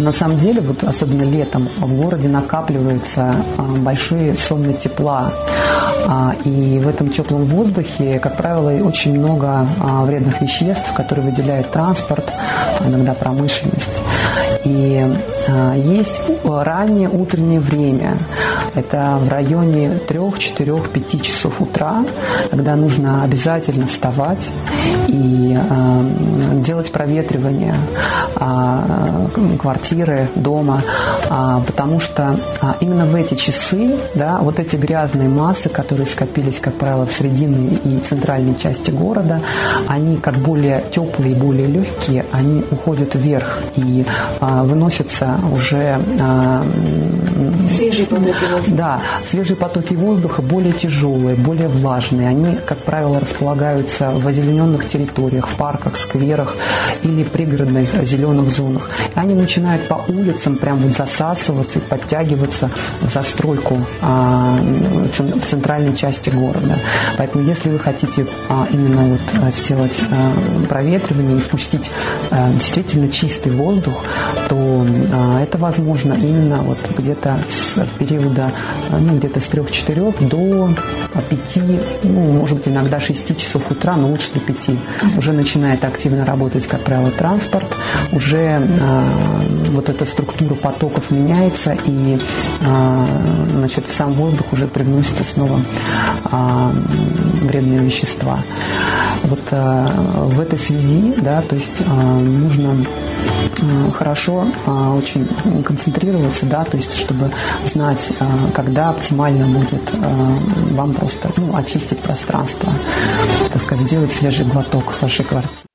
на самом деле, вот особенно летом, в городе накапливаются большие сонмы тепла. И в этом теплом воздухе, как правило, очень много вредных веществ, которые выделяет транспорт, иногда промышленность. И есть раннее утреннее время. Это в районе 3, 4, 5 часов утра, когда нужно обязательно вставать и делать проветривание квартиры, дома, потому что именно в эти часы, да, вот эти грязные массы, которые скопились, как правило, в срединной и центральной части города, они как более теплые и более легкие, они уходят вверх и выносятся уже свежие потоки воздуха. Да, свежие потоки воздуха более тяжелые, более влажные. Они, как правило, располагаются в озелененных территориях, в парках, скверах или пригородных зеленых зонах. И они начинают по улицам прям вот засасываться и подтягиваться в застройку в центральной части города. Поэтому, если вы хотите именно вот сделать проветривание и впустить действительно чистый воздух, то это возможно именно вот где-то с периода, где-то с 3-4 до 5, может быть, иногда 6 часов утра, но лучше до 5. Уже начинает активно работать, как правило, транспорт, уже вот эта структура потоков меняется, и значит, в сам воздух уже привносятся снова вредные вещества. Вот в этой связи, да, то есть нужно хорошо очень концентрироваться, да, то есть чтобы знать, когда оптимально будет вам просто очистить пространство, так сказать, сделать свежий глоток в вашей квартире.